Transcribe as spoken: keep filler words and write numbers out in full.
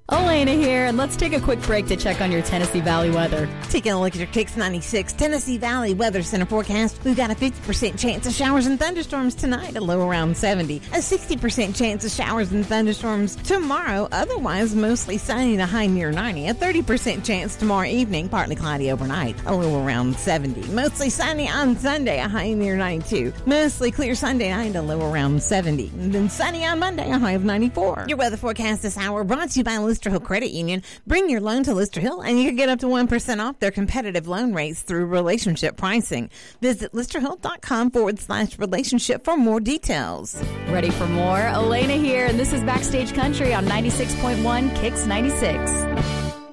Elena here, and let's take a quick break to check on your Tennessee Valley weather. Taking a look at your Kicks ninety-six Tennessee Valley Weather Center forecast, we've got a fifty percent chance of showers and thunderstorms tonight, a low around seventy. A sixty percent chance of showers and thunderstorms tomorrow, otherwise mostly sunny, a high near ninety. A thirty percent chance tomorrow evening, partly cloudy overnight, a low around seventy. Mostly sunny on Sunday, a high near ninety-two. Mostly clear Sunday night, a low around seventy. And then sunny on Monday, a high of ninety-four. Your weather forecast this hour brought to you by Lister Hill Credit Union. Bring your loan to Lister Hill and you can get up to one percent off their competitive loan rates through relationship pricing. Visit listerhill.com forward slash relationship for more details. Ready for more? Elena here, and this is Backstage Country on ninety-six point one Kicks ninety-six.